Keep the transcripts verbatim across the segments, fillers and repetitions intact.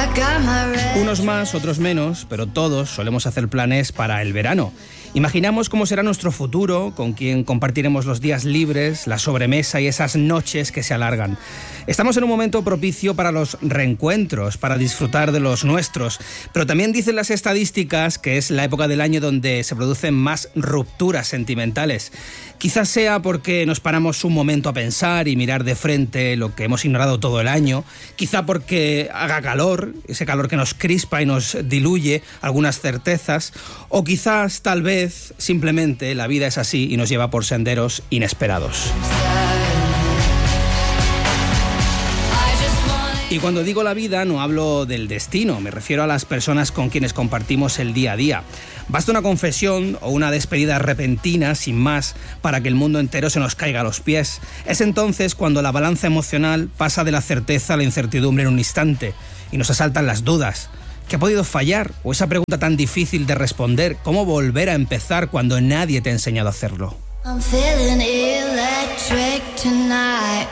Unos más, otros menos, pero todos solemos hacer planes para el verano. Imaginamos cómo será nuestro futuro, con quién compartiremos los días libres, la sobremesa y esas noches que se alargan. Estamos en un momento propicio para los reencuentros, para disfrutar de los nuestros, pero también dicen las estadísticas que es la época del año donde se producen más rupturas sentimentales. Quizás sea porque nos paramos un momento a pensar y mirar de frente lo que hemos ignorado todo el año, quizá porque haga calor, ese calor que nos crispa y nos diluye algunas certezas, o quizás, tal vez, simplemente la vida es así y nos lleva por senderos inesperados. Y cuando digo la vida no hablo del destino, me refiero a las personas con quienes compartimos el día a día. Basta una confesión o una despedida repentina, sin más, para que el mundo entero se nos caiga a los pies. Es entonces cuando la balanza emocional pasa de la certeza a la incertidumbre en un instante y nos asaltan las dudas. ¿Qué ha podido fallar? O esa pregunta tan difícil de responder, ¿cómo volver a empezar cuando nadie te ha enseñado a hacerlo? I'm feeling electric tonight.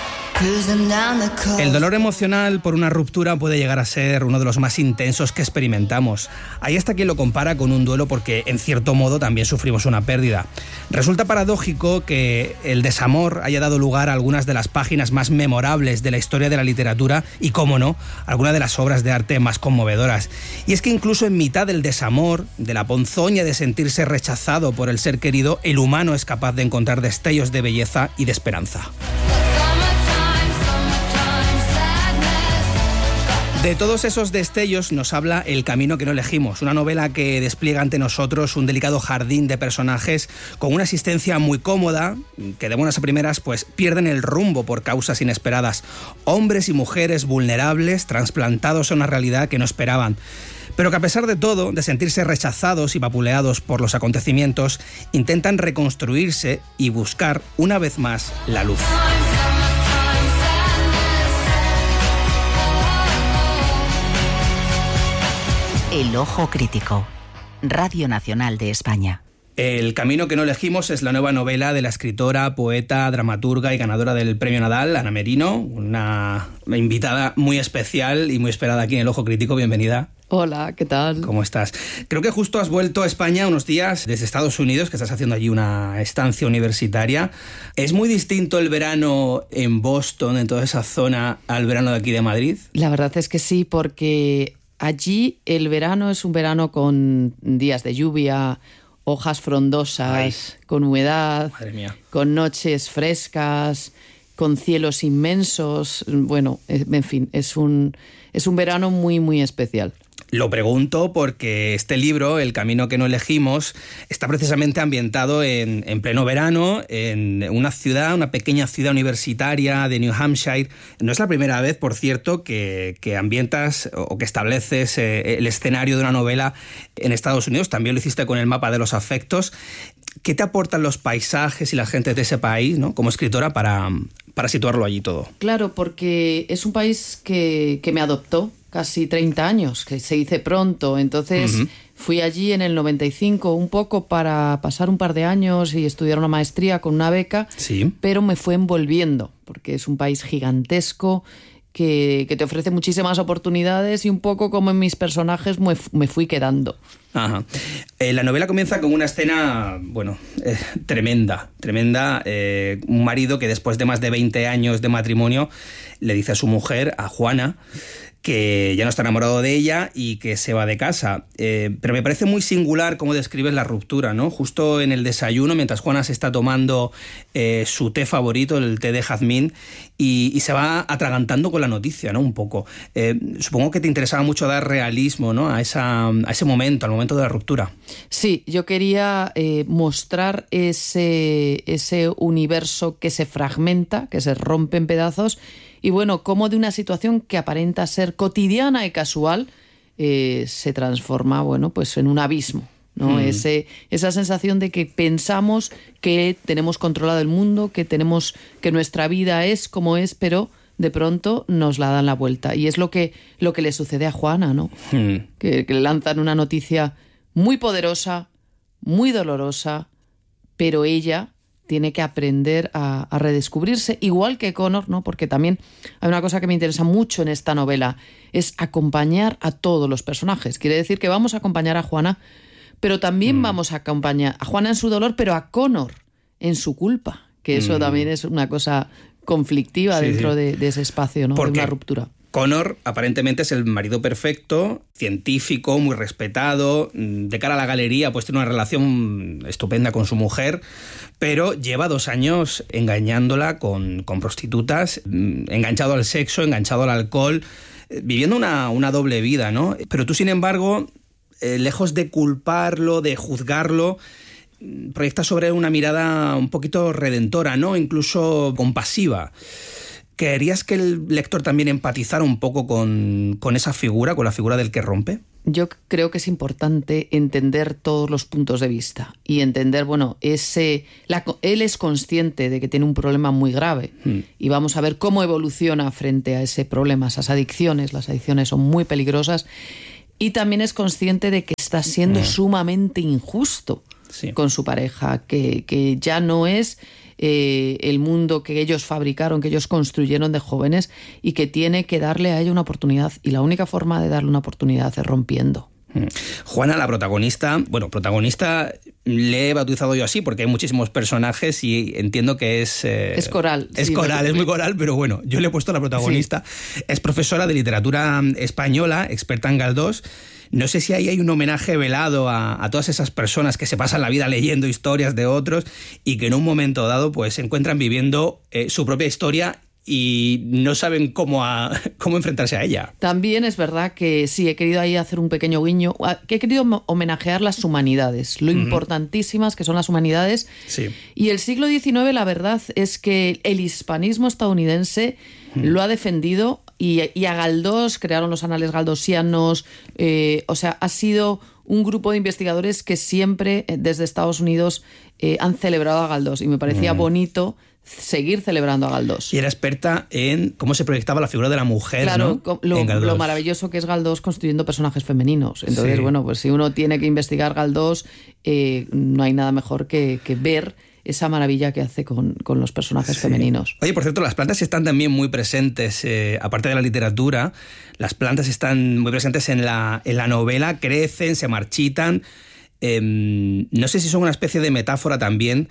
El dolor emocional por una ruptura puede llegar a ser uno de los más intensos que experimentamos. Hay hasta quien lo compara con un duelo porque, en cierto modo, también sufrimos una pérdida. Resulta paradójico que el desamor haya dado lugar a algunas de las páginas más memorables de la historia de la literatura y, cómo no, algunas de las obras de arte más conmovedoras. Y es que incluso en mitad del desamor, de la ponzoña de sentirse rechazado por el ser querido, el humano es capaz de encontrar destellos de belleza y de esperanza. De todos esos destellos nos habla El camino que no elegimos, una novela que despliega ante nosotros un delicado jardín de personajes con una existencia muy cómoda, que de buenas a primeras pues pierden el rumbo por causas inesperadas. Hombres y mujeres vulnerables, trasplantados a una realidad que no esperaban. Pero que a pesar de todo, de sentirse rechazados y vapuleados por los acontecimientos, intentan reconstruirse y buscar una vez más la luz. El ojo crítico. Radio Nacional de España. El camino que no elegimos es la nueva novela de la escritora, poeta, dramaturga y ganadora del Premio Nadal, Ana Merino, una invitada muy especial y muy esperada aquí en El Ojo Crítico. Bienvenida. Hola, ¿qué tal? ¿Cómo estás? Creo que justo has vuelto a España unos días desde Estados Unidos, que estás haciendo allí una estancia universitaria. ¿Es muy distinto el verano en Boston, en toda esa zona, al verano de aquí de Madrid? La verdad es que sí, porque allí el verano es un verano con días de lluvia, hojas frondosas, Ay. con humedad, Madre mía. con noches frescas, con cielos inmensos. Bueno, en fin, es un, es un verano muy, muy especial. Lo pregunto porque este libro, El camino que no elegimos, está precisamente ambientado en, en pleno verano, en una ciudad, una pequeña ciudad universitaria de New Hampshire. No es la primera vez, por cierto, que, que ambientas o que estableces eh, el escenario de una novela en Estados Unidos. También lo hiciste con El mapa de los afectos. ¿Qué te aportan los paisajes y la gente de ese país, ¿no?, como escritora para, para situarlo allí todo? Claro, porque es un país que, que me adoptó casi treinta años, que se dice pronto. Entonces uh-huh. fui allí en el noventa y cinco un poco para pasar un par de años y estudiar una maestría con una beca, sí. pero me fue envolviendo, porque es un país gigantesco que, que te ofrece muchísimas oportunidades y un poco como en mis personajes me, me fui quedando. Ajá. Eh, la novela comienza con una escena, bueno, eh, tremenda, tremenda. Eh, un marido que después de más de veinte años de matrimonio le dice a su mujer, a Juana, que ya no está enamorado de ella y que se va de casa. Eh, pero me parece muy singular cómo describes la ruptura, ¿no? Justo en el desayuno, mientras Juana se está tomando eh, su té favorito, el té de jazmín, y, y se va atragantando con la noticia, ¿no? Un poco. Eh, supongo que te interesaba mucho dar realismo, ¿no?, a, esa, a ese momento, al momento de la ruptura. Sí, yo quería eh, mostrar ese, ese universo que se fragmenta, que se rompe en pedazos. Y bueno, cómo de una situación que aparenta ser cotidiana y casual eh, se transforma, bueno, pues en un abismo, ¿no? Mm. Ese, esa sensación de que pensamos que tenemos controlado el mundo, que tenemos, que nuestra vida es como es, pero de pronto nos la dan la vuelta. Y es lo que, lo que le sucede a Juana, ¿no? Mm. Que, que le lanzan una noticia muy poderosa, muy dolorosa, pero ella tiene que aprender a, a redescubrirse, igual que Connor, ¿no? Porque también hay una cosa que me interesa mucho en esta novela, es acompañar a todos los personajes. Quiere decir que vamos a acompañar a Juana, pero también mm. vamos a acompañar a Juana en su dolor, pero a Connor en su culpa, que eso mm. también es una cosa conflictiva sí, dentro sí. De, de ese espacio, ¿no? De una ruptura. Connor aparentemente es el marido perfecto, científico, muy respetado, de cara a la galería pues tiene una relación estupenda con su mujer, pero lleva dos años engañándola con, con prostitutas, enganchado al sexo, enganchado al alcohol, viviendo una, una doble vida, ¿no? Pero tú, sin embargo, eh, lejos de culparlo, de juzgarlo, proyectas sobre una mirada un poquito redentora, ¿no? Incluso compasiva. ¿Querías que el lector también empatizara un poco con, con esa figura, con la figura del que rompe? Yo creo que es importante entender todos los puntos de vista y entender, bueno, ese, la, él es consciente de que tiene un problema muy grave hmm. y vamos a ver cómo evoluciona frente a ese problema, esas adicciones. Las adicciones son muy peligrosas y también es consciente de que está siendo hmm. sumamente injusto sí. con su pareja, que, que ya no es... Eh, el mundo que ellos fabricaron, que ellos construyeron de jóvenes y que tiene que darle a ella una oportunidad y la única forma de darle una oportunidad es rompiendo. Juana, la protagonista, bueno, protagonista le he bautizado yo así porque hay muchísimos personajes y entiendo que es... Eh, es coral. Es sí, coral, es muy coral, pero bueno, yo le he puesto a la protagonista. Sí. Es profesora de literatura española, experta en Galdós. No sé si ahí hay un homenaje velado a, a todas esas personas que se pasan la vida leyendo historias de otros y que en un momento dado pues se encuentran viviendo eh, su propia historia y no saben cómo, a, cómo enfrentarse a ella. También es verdad que sí, he querido ahí hacer un pequeño guiño, que he querido homenajear las humanidades, lo uh-huh. importantísimas que son las humanidades. Sí. Y el siglo diecinueve, la verdad es que el hispanismo estadounidense uh-huh. lo ha defendido y, y a Galdós crearon los anales galdosianos, eh, o sea, ha sido un grupo de investigadores que siempre desde Estados Unidos eh, han celebrado a Galdós y me parecía uh-huh. bonito seguir celebrando a Galdós. Y era experta en cómo se proyectaba la figura de la mujer, claro, ¿no? lo, lo maravilloso que es Galdós construyendo personajes femeninos. Entonces, sí. bueno, pues si uno tiene que investigar Galdós, eh, no hay nada mejor que, que ver esa maravilla que hace con, con los personajes sí. femeninos. Oye, por cierto, las plantas están también muy presentes, eh, aparte de la literatura, las plantas están muy presentes en la, en la novela, crecen, se marchitan. Eh, no sé si son una especie de metáfora también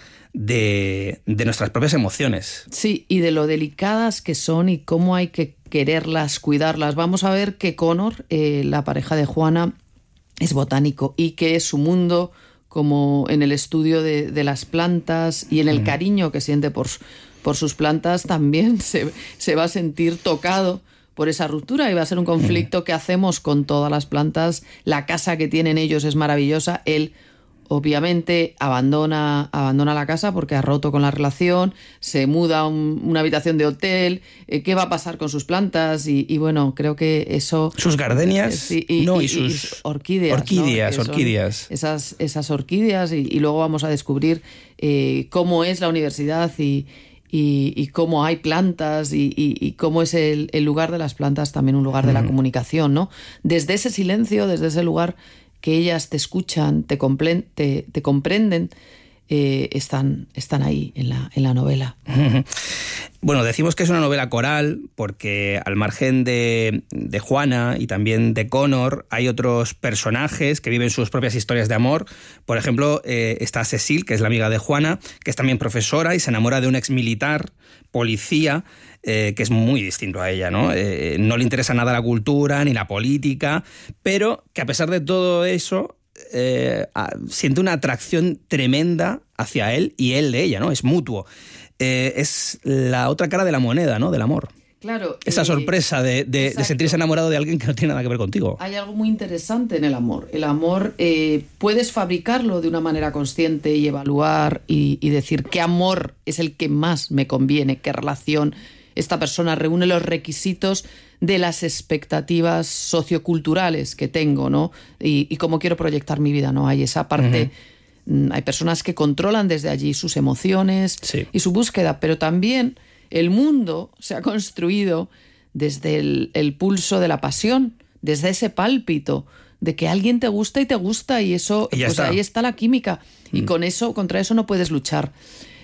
de, de nuestras propias emociones. Sí, y de lo delicadas que son y cómo hay que quererlas, cuidarlas. Vamos a ver que Connor, eh, la pareja de Juana, es botánico y que su mundo, como en el estudio de, de las plantas y en el mm. cariño que siente por, por sus plantas, también se, se va a sentir tocado por esa ruptura y va a ser un conflicto que hacemos con todas las plantas. La casa que tienen ellos es maravillosa. Él, obviamente, abandona, abandona la casa porque ha roto con la relación, se muda a un, una habitación de hotel. Eh, ¿Qué va a pasar con sus plantas? Y, y bueno, creo que eso... Sus gardenias, eh, sí, y, no, y, y sus... y orquídeas. Orquídeas, ¿no? orquídeas. Esas, esas orquídeas y, y luego vamos a descubrir eh, cómo es la universidad y... Y, y cómo hay plantas y, y, y cómo es el, el lugar de las plantas también un lugar de la comunicación, ¿no? Desde ese silencio, desde ese lugar que ellas te escuchan, te, complen, te, te comprenden, eh, están, están ahí en la, en la novela. Bueno, decimos que es una novela coral porque al margen de, de Juana y también de Connor hay otros personajes que viven sus propias historias de amor. Por ejemplo, eh, está Cecil, que es la amiga de Juana, que es también profesora y se enamora de un exmilitar, policía, eh, que es muy distinto a ella, ¿no? Eh, no le interesa nada la cultura ni la política, pero que a pesar de todo eso... Eh, siente una atracción tremenda hacia él y él de ella, ¿no? Es mutuo. Eh, es la otra cara de la moneda, ¿no? Del amor. Claro. Esa eh, sorpresa de, de, de sentirse enamorado de alguien que no tiene nada que ver contigo. Hay algo muy interesante en el amor. El amor eh, puedes fabricarlo de una manera consciente y evaluar y, y decir qué amor es el que más me conviene, qué relación esta persona reúne los requisitos de las expectativas socioculturales que tengo, ¿no? Y, y cómo quiero proyectar mi vida, ¿no? Hay esa parte... Uh-huh. Hay personas que controlan desde allí sus emociones sí. y su búsqueda, pero también el mundo se ha construido desde el, el pulso de la pasión, desde ese pálpito de que alguien te gusta y te gusta y eso, y pues está. ahí está la química y mm. con eso, contra eso no puedes luchar.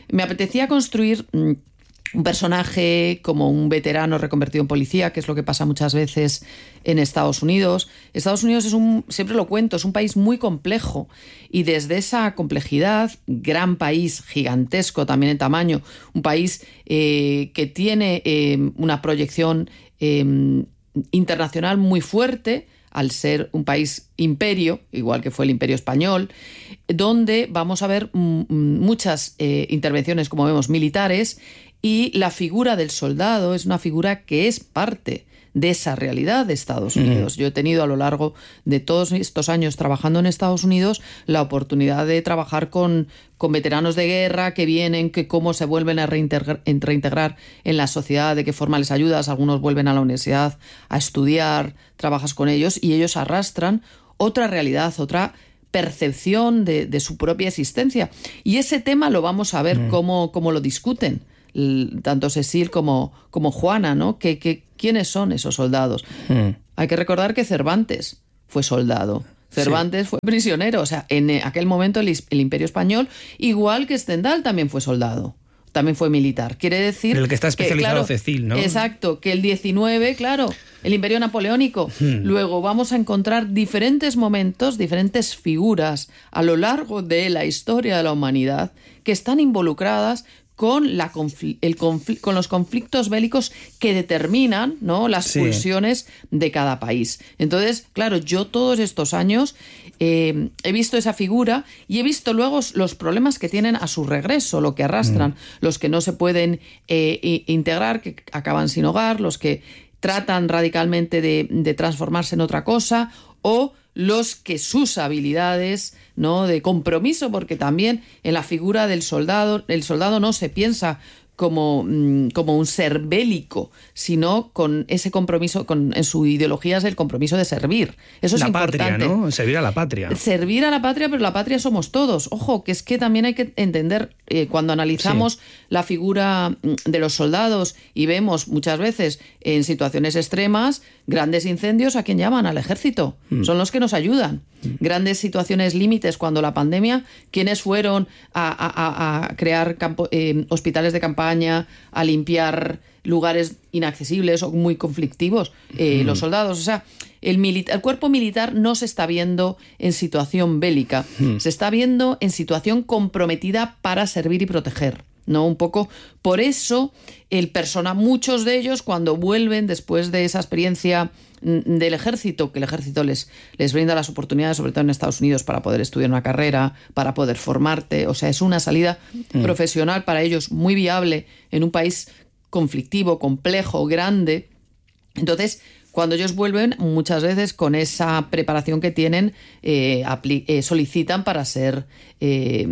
me apetecía construir mmm, un personaje como un veterano reconvertido en policía, que es lo que pasa muchas veces en Estados Unidos. Estados Unidos es un, siempre lo cuento, es un país muy complejo y desde esa complejidad, gran país, gigantesco también en tamaño, un país eh, que tiene eh, una proyección eh, internacional muy fuerte, al ser un país imperio, igual que fue el Imperio Español, donde vamos a ver m- muchas eh, intervenciones, como vemos, militares, y la figura del soldado es una figura que es parte de esa realidad de Estados Unidos. Mm. Yo he tenido a lo largo de todos estos años trabajando en Estados Unidos la oportunidad de trabajar con, con veteranos de guerra que vienen, que cómo se vuelven a reintegrar, reintegrar en la sociedad, de qué forma les ayudas. Algunos vuelven a la universidad a estudiar, trabajas con ellos y ellos arrastran otra realidad, otra percepción de, de su propia existencia. Y ese tema lo vamos a ver mm. cómo, cómo lo discuten tanto Cecil como, como Juana, ¿no? ¿Qué, qué, ¿Quiénes son esos soldados? Hmm. Hay que recordar que Cervantes fue soldado. Cervantes sí. fue prisionero. O sea, en aquel momento el, el Imperio Español, igual que Stendhal, también fue soldado. También fue militar. Quiere decir... El que está especializado, que, claro, Cecil, ¿no? Exacto, que el diecinueve, claro, el Imperio Napoleónico. Hmm. Luego vamos a encontrar diferentes momentos, diferentes figuras a lo largo de la historia de la humanidad que están involucradas con, la confl- el confl- con los conflictos bélicos que determinan, ¿no?, las sí. pulsiones de cada país. Entonces, claro, yo todos estos años eh, he visto esa figura y he visto luego los problemas que tienen a su regreso, lo que arrastran, mm. los que no se pueden eh, integrar, que acaban sin hogar, los que tratan radicalmente de, de transformarse en otra cosa, o los que sus habilidades, ¿no?, de compromiso, porque también en la figura del soldado, el soldado no se piensa como, como un ser bélico, sino con ese compromiso, con, en su ideología es el compromiso de servir. Eso es la importante. Patria, ¿no? Servir a la patria. Servir a la patria, pero la patria somos todos. Ojo, que es que también hay que entender, eh, cuando analizamos sí. la figura de los soldados y vemos muchas veces en situaciones extremas, grandes incendios, ¿a quién llaman? Al ejército. Mm. Son los que nos ayudan. Mm. Grandes situaciones límites, cuando la pandemia, ¿quiénes fueron a, a, a crear campo, eh, hospitales de campaña, a limpiar lugares inaccesibles o muy conflictivos? Eh, mm. Los soldados. O sea, el, milita- el cuerpo militar no se está viendo en situación bélica, mm. se está viendo en situación comprometida para servir y proteger, ¿no? Un poco por eso el persona, muchos de ellos cuando vuelven después de esa experiencia del ejército, que el ejército les, les brinda las oportunidades, sobre todo en Estados Unidos, para poder estudiar una carrera, para poder formarte. O sea, es una salida mm. profesional para ellos muy viable en un país conflictivo, complejo, grande. Entonces, cuando ellos vuelven, muchas veces con esa preparación que tienen, eh, apli- eh, solicitan para ser, eh,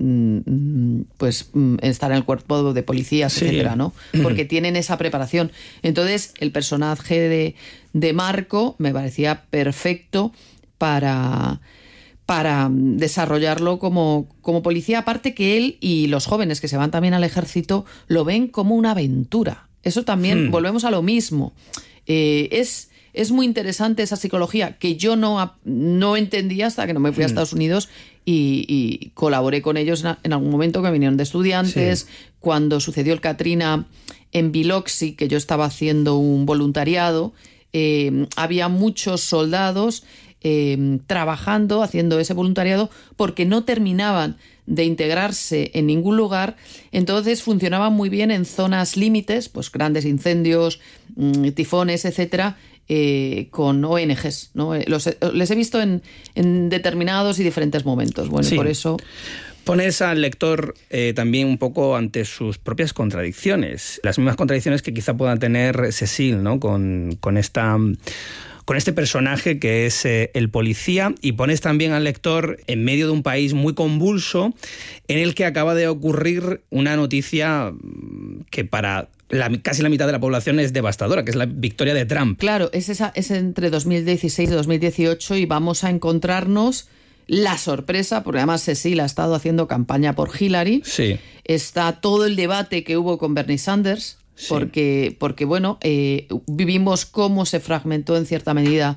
pues, estar en el cuerpo de policías, sí. etcétera, ¿no? Porque tienen esa preparación. Entonces, el personaje de, de Marco me parecía perfecto para, para desarrollarlo como, como policía. Aparte que él y los jóvenes que se van también al ejército lo ven como una aventura. Eso también, hmm. volvemos a lo mismo. Eh, es, es muy interesante esa psicología que yo no, no entendía hasta que no me fui a Estados Unidos y, y colaboré con ellos en, en algún momento, que vinieron de estudiantes. Sí. Cuando sucedió el Katrina en Biloxi, que yo estaba haciendo un voluntariado, eh, había muchos soldados eh, trabajando, haciendo ese voluntariado, porque no terminaban de integrarse en ningún lugar. Entonces funcionaban muy bien en zonas límites, pues grandes incendios, tifones, etcétera, eh, con O N Ges, ¿no? Los, les he visto en, en determinados y diferentes momentos. Bueno, sí. por eso... Pones al lector eh, también un poco ante sus propias contradicciones, las mismas contradicciones que quizá pueda tener Cecil, ¿no?, con, con esta... con este personaje que es eh, el policía, y pones también al lector en medio de un país muy convulso en el que acaba de ocurrir una noticia que para la, casi la mitad de la población es devastadora, que es la victoria de Trump. Claro, es, esa, es entre dos mil dieciséis y dos mil dieciocho y vamos a encontrarnos la sorpresa, porque además Cecil ha estado haciendo campaña por Hillary. Sí. Está todo el debate que hubo con Bernie Sanders. Sí. Porque, porque, bueno, eh, vivimos cómo se fragmentó en cierta medida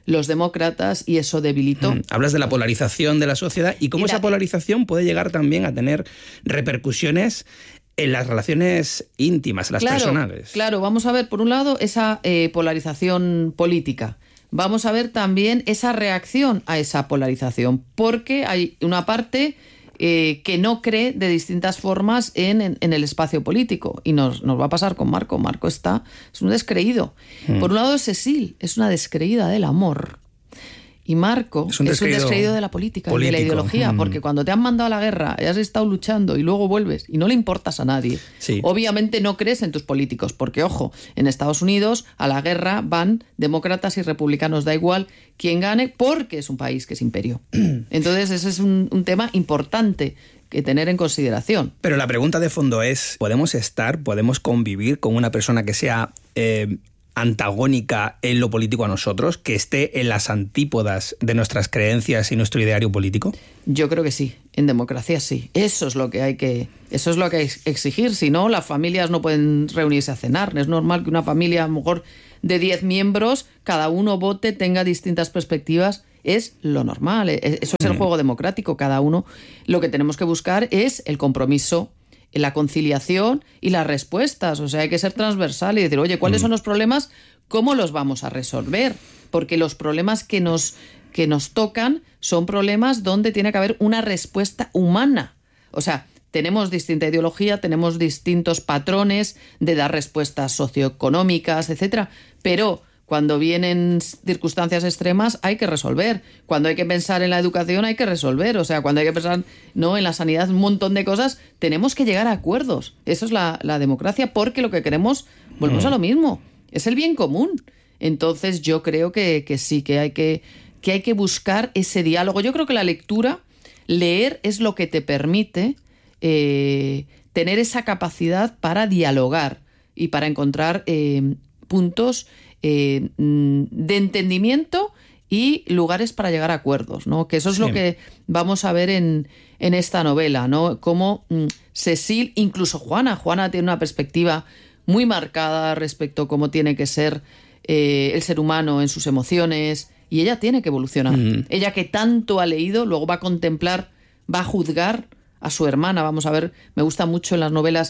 los demócratas y eso debilitó. Mm, hablas de la polarización de la sociedad y cómo y esa polarización puede llegar también a tener repercusiones en las relaciones íntimas, las claro, personales. Claro, vamos a ver, por un lado, esa eh, polarización política. Vamos a ver también esa reacción a esa polarización, porque hay una parte eh, que no cree de distintas formas en, en, en el espacio político. Y nos, nos va a pasar con Marco. Marco está, es un descreído. Mm. Por un lado, Cecil es una descreída del amor. Y Marco es un descreído, es un descreído de la política político. Y de la ideología, mm. porque cuando te han mandado a la guerra y has estado luchando y luego vuelves y no le importas a nadie, sí. obviamente no crees en tus políticos, porque ojo, en Estados Unidos a la guerra van demócratas y republicanos, da igual quién gane, porque es un país que es imperio. Entonces ese es un, un tema importante que tener en consideración. Pero la pregunta de fondo es, ¿podemos estar, podemos convivir con una persona que sea Eh, antagónica en lo político a nosotros, que esté en las antípodas de nuestras creencias y nuestro ideario político? Yo creo que sí, en democracia sí. Eso es lo que hay que, eso es lo que hay que exigir. Si no, las familias no pueden reunirse a cenar. Es normal que una familia, a lo mejor de diez miembros, cada uno vote, tenga distintas perspectivas. Es lo normal. Eso es el mm. juego democrático. Cada uno, lo que tenemos que buscar es el compromiso, la conciliación y las respuestas. O sea, hay que ser transversal y decir, oye, ¿cuáles mm. son los problemas? ¿Cómo los vamos a resolver? Porque los problemas que nos, que nos tocan son problemas donde tiene que haber una respuesta humana. O sea, tenemos distinta ideología, tenemos distintos patrones de dar respuestas socioeconómicas, etcétera, pero cuando vienen circunstancias extremas hay que resolver. Cuando hay que pensar en la educación hay que resolver. O sea, cuando hay que pensar no en la sanidad, un montón de cosas, tenemos que llegar a acuerdos. Eso es la, la democracia, porque lo que queremos, volvemos mm. a lo mismo, es el bien común. Entonces yo creo que, que sí, que hay que, que hay que buscar ese diálogo. Yo creo que la lectura, leer es lo que te permite eh, tener esa capacidad para dialogar y para encontrar eh, puntos Eh, de entendimiento y lugares para llegar a acuerdos, ¿no? Que eso es sí. lo que vamos a ver en, en esta novela, ¿no? Cómo mm, Cecil, incluso Juana, Juana tiene una perspectiva muy marcada respecto a cómo tiene que ser eh, el ser humano en sus emociones, y ella tiene que evolucionar. Mm. Ella, que tanto ha leído, luego va a contemplar, va a juzgar a su hermana. Vamos a ver, me gusta mucho en las novelas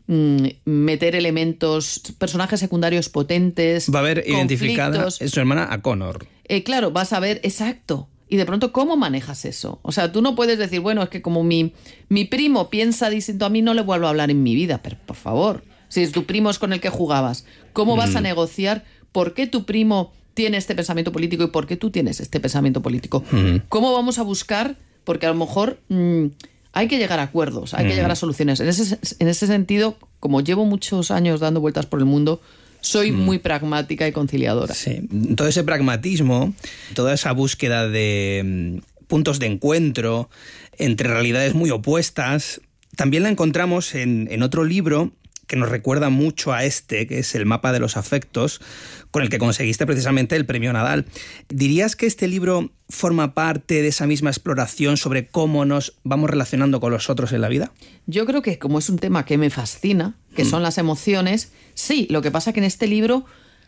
meter elementos, personajes secundarios potentes. Va a haber identificada su hermana a Connor. Eh, claro, vas a ver, exacto. Y de pronto, ¿cómo manejas eso? O sea, tú no puedes decir, bueno, es que como mi, mi primo piensa distinto a mí, no le vuelvo a hablar en mi vida. Pero, por favor, si es tu primo es con el que jugabas, ¿cómo vas mm. a negociar por qué tu primo tiene este pensamiento político y por qué tú tienes este pensamiento político? Mm. ¿Cómo vamos a buscar? Porque a lo mejor Mmm, hay que llegar a acuerdos, hay que mm. llegar a soluciones. En ese, en ese sentido, como llevo muchos años dando vueltas por el mundo, soy mm. muy pragmática y conciliadora. Sí, todo ese pragmatismo, toda esa búsqueda de puntos de encuentro entre realidades muy opuestas, también la encontramos en, en otro libro que nos recuerda mucho a este, que es El mapa de los afectos, con el que conseguiste precisamente el premio Nadal. ¿Dirías que este libro forma parte de esa misma exploración sobre cómo nos vamos relacionando con los otros en la vida? Yo creo que, como es un tema que me fascina, que mm. son las emociones, sí, lo que pasa que en este libro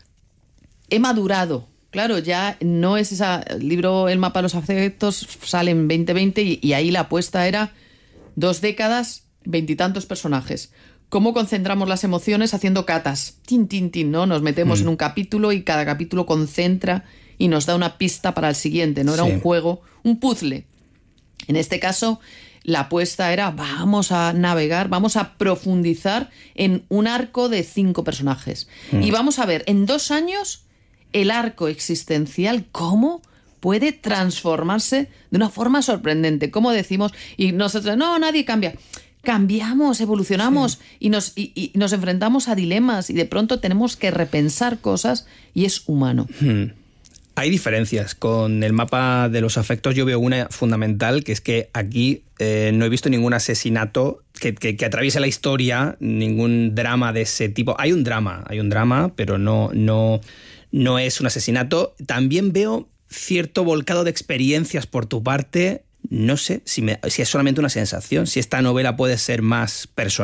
he madurado. Claro, ya no es ese libro, El mapa de los afectos, sale en veinte veinte y, y ahí la apuesta era dos décadas, veintitantos personajes. ¿Cómo concentramos las emociones haciendo catas? Tin, tin, tin, ¿no? Nos metemos mm. en un capítulo y cada capítulo concentra y nos da una pista para el siguiente, ¿no? Era sí. un juego, un puzzle. En este caso, la apuesta era, vamos a navegar, vamos a profundizar en un arco de cinco personajes. Mm. Y vamos a ver, en dos años, el arco existencial, ¿cómo puede transformarse de una forma sorprendente? ¿Cómo decimos? Y nosotros, no, nadie cambia. Cambiamos, evolucionamos sí. y, nos, y, y nos enfrentamos a dilemas y de pronto tenemos que repensar cosas y es humano. Hmm. Hay diferencias. Con el mapa de los afectos yo veo una fundamental, que es que aquí eh, no he visto ningún asesinato que, que, que atraviese la historia, ningún drama de ese tipo. Hay un drama, hay un drama, pero no, no, no es un asesinato. También veo cierto volcado de experiencias por tu parte. No sé si, me, si es solamente una sensación, si esta novela puede ser más personal.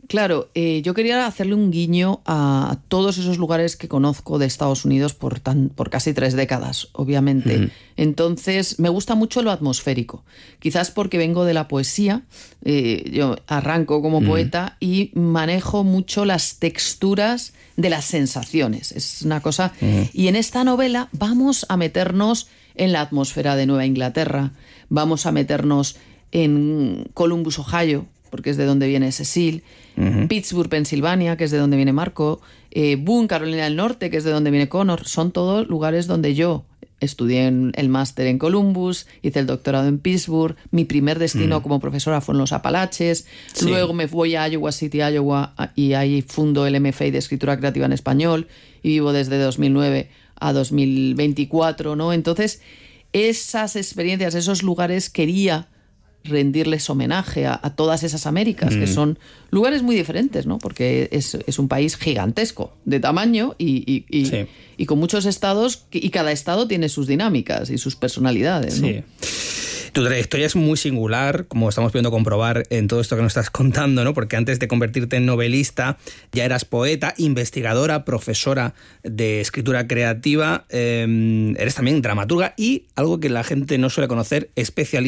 Claro, eh, yo quería hacerle un guiño a todos esos lugares que conozco de Estados Unidos por, tan, por casi tres décadas, obviamente. Mm. Entonces, me gusta mucho lo atmosférico. Quizás porque vengo de la poesía, eh, yo arranco como mm. poeta y manejo mucho las texturas de las sensaciones. Es una cosa... Mm. Y en esta novela vamos a meternos en la atmósfera de Nueva Inglaterra, vamos a meternos en Columbus, Ohio, porque es de donde viene Cecil, uh-huh. Pittsburgh, Pensilvania, que es de donde viene Marco, eh, Boone, Carolina del Norte, que es de donde viene Connor. Son todos lugares donde yo estudié en el máster en Columbus, hice el doctorado en Pittsburgh, mi primer destino uh-huh. como profesora fue en los Apalaches, sí. Luego me voy a Iowa City, Iowa, y ahí fundo el M F A de Escritura Creativa en Español, y vivo desde dos mil nueve a dos mil veinticuatro, ¿no? Entonces, esas experiencias, esos lugares quería rendirles homenaje a, a todas esas Américas, mm. que son lugares muy diferentes, ¿no? Porque es, es un país gigantesco de tamaño y, y, y, sí. y con muchos estados, y cada estado tiene sus dinámicas y sus personalidades, ¿no? Sí. Tu trayectoria es muy singular, como estamos pudiendo comprobar en todo esto que nos estás contando, ¿no? Porque antes de convertirte en novelista ya eras poeta, investigadora, profesora de escritura creativa, eh, eres también dramaturga y, algo que la gente no suele conocer, especialista